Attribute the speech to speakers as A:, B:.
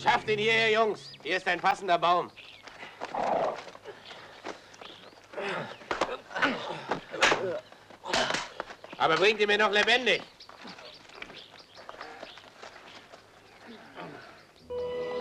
A: Schafft ihn hierher, Jungs. Hier ist ein passender Baum. Aber bringt ihn mir noch lebendig.